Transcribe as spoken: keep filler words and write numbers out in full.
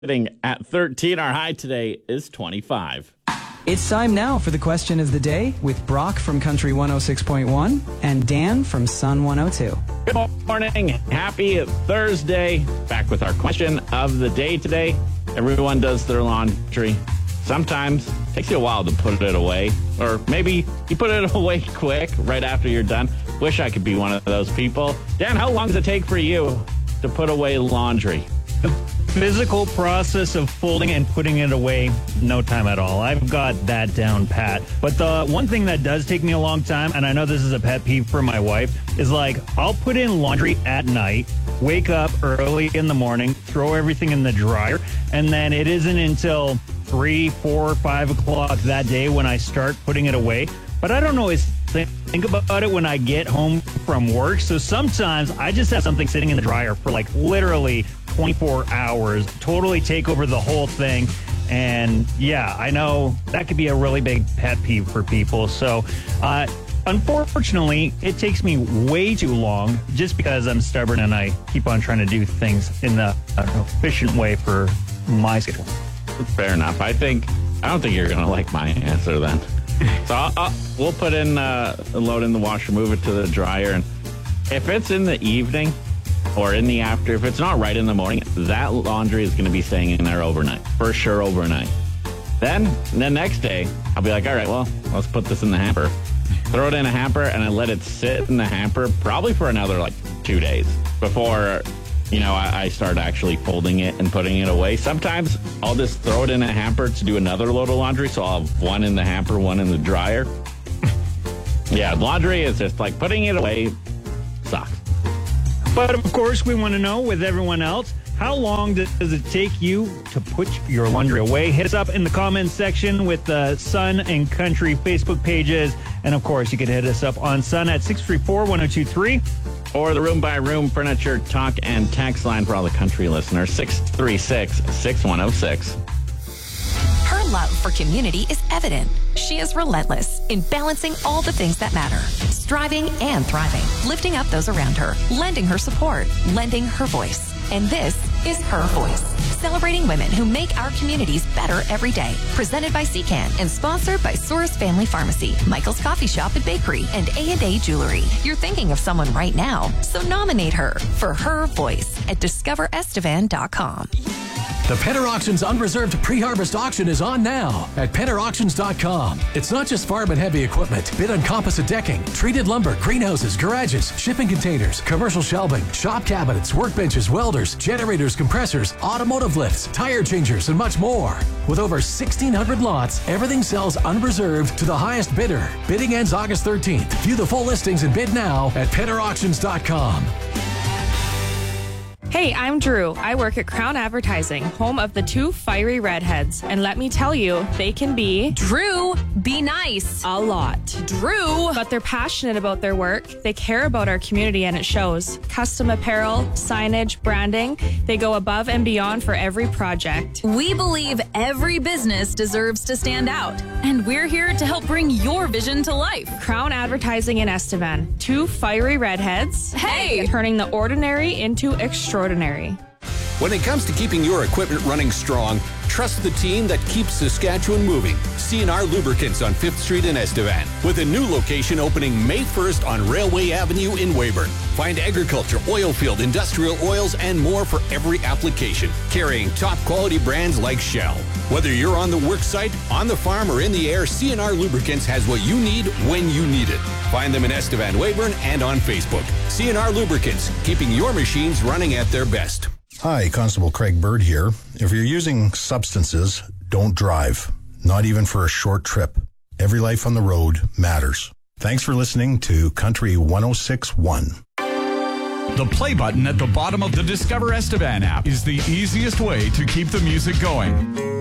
Sitting at thirteen, our high today is twenty-five. It's time now for the question of the day with Brock from Country one oh six point one and Dan from Sun one oh two. Good morning. Happy Thursday. Back with our question of the day today. Everyone does their laundry. Sometimes it takes you a while to put it away, or maybe you put it away quick right after you're done. Wish I could be one of those people. Dan, how long does it take for you to put away laundry? The physical process of folding and putting it away, no time at all. I've got that down pat. But the one thing that does take me a long time, and I know this is a pet peeve for my wife, is like I'll put in laundry at night, wake up early in the morning, throw everything in the dryer, and then it isn't until three, four, five o'clock that day when I start putting it away. But I don't always think, think about it when I get home from work. So sometimes I just have something sitting in the dryer for like literally twenty-four hours, totally take over the whole thing. And yeah, I know that could be a really big pet peeve for people. So uh, unfortunately, it takes me way too long just because I'm stubborn and I keep on trying to do things in the uh, efficient way for my schedule. Fair enough. I think, I don't think you're going to like my answer then. So I'll, I'll, we'll put in uh, a load in the washer, move it to the dryer. And if it's in the evening or in the after, if it's not right in the morning, that laundry is going to be staying in there overnight. For sure overnight. Then the next day, I'll be like, all right, well, let's put this in the hamper. Throw it in a hamper and I let it sit in the hamper probably for another like two days before, you know, I, I start actually folding it and putting it away. Sometimes I'll just throw it in a hamper to do another load of laundry. So I'll have one in the hamper, one in the dryer. Yeah, laundry is just like putting it away sucks. But of course, we want to know with everyone else, how long does it take you to put your laundry away? Hit us up in the comments section with the Sun and Country Facebook pages. And of course, you can hit us up on Sun at six three four, one oh two three. Or the Room by Room Furniture Talk and Text line for all the country listeners, six three six, six one oh six. Her love for community is evident. She is relentless in balancing all the things that matter, striving and thriving, lifting up those around her, lending her support, lending her voice. And this is Her Voice, celebrating women who make our communities better every day. Presented by C CAN and sponsored by Source Family Pharmacy, Michael's Coffee Shop and Bakery, and A and A Jewelry. You're thinking of someone right now, so nominate her for Her Voice at discover estevan dot com. The Penner Auctions Unreserved Pre-Harvest Auction is on now at penner auctions dot com. It's not just farm and heavy equipment. Bid on composite decking, treated lumber, greenhouses, garages, shipping containers, commercial shelving, shop cabinets, workbenches, welders, generators, compressors, automotive lifts, tire changers, and much more. With over sixteen hundred lots, everything sells unreserved to the highest bidder. Bidding ends August thirteenth. View the full listings and bid now at penner auctions dot com. Hey, I'm Drew. I work at Crown Advertising, home of the two fiery redheads. And let me tell you, they can be... Drew, be nice. A lot. Drew. But they're passionate about their work. They care about our community and it shows. Custom apparel, signage, branding. They go above and beyond for every project. We believe every business deserves to stand out. And we're here to help bring your vision to life. Crown Advertising in Estevan. Two fiery redheads. Hey! Turning the ordinary into extraordinary. When it comes to keeping your equipment running strong, trust the team that keeps Saskatchewan moving. C and R Lubricants on fifth Street in Estevan, with a new location opening May first on Railway Avenue in Weyburn. Find agriculture, oil field, industrial oils, and more for every application, carrying top quality brands like Shell. Whether you're on the work site, on the farm, or in the air, C and R Lubricants has what you need when you need it. Find them in Estevan, Weyburn, and on Facebook. C and R Lubricants, keeping your machines running at their best. Hi, Constable Craig Bird here. If you're using substances, don't drive, not even for a short trip. Every life on the road matters. Thanks for listening to Country one oh six point one. The play button at the bottom of the Discover Estevan app is the easiest way to keep the music going.